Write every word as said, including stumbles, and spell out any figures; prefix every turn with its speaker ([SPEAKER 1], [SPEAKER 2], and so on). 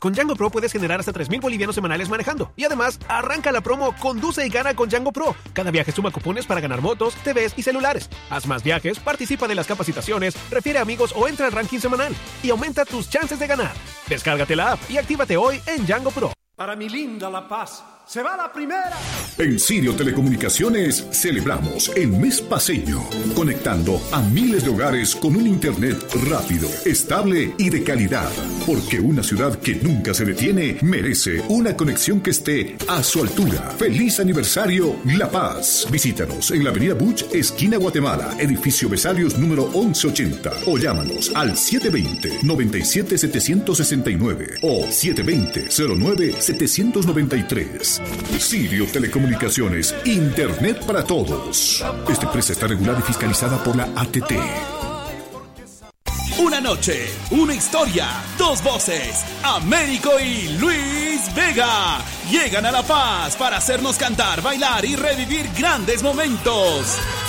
[SPEAKER 1] Con Django Pro puedes generar hasta tres mil bolivianos semanales manejando. Y además, arranca la promo Conduce y gana con Django Pro. Cada viaje suma cupones para ganar motos, T Vs y celulares. Haz más viajes, participa de las capacitaciones, refiere amigos o entra al ranking semanal. Y aumenta tus chances de ganar. Descárgate la app y actívate hoy en Django Pro.
[SPEAKER 2] Para mi linda La Paz, se va la primera.
[SPEAKER 3] En Sirio Telecomunicaciones celebramos el mes paseño, conectando a miles de hogares con un internet rápido, estable y de calidad. Porque una ciudad que nunca se detiene merece una conexión que esté a su altura. ¡Feliz aniversario, La Paz! Visítanos en la avenida Buch, esquina Guatemala, edificio Besarios número once ochenta. O llámanos al siete dos cero, nueve siete siete seis nueve o siete dos cero, cero nueve siete nueve tres. Sirio Telecomunicaciones, Internet para todos. Esta empresa está regulada y fiscalizada por la A T T.
[SPEAKER 4] Una noche, una historia, dos voces. Américo y Luis Vega llegan a La Paz para hacernos cantar, bailar y revivir grandes momentos.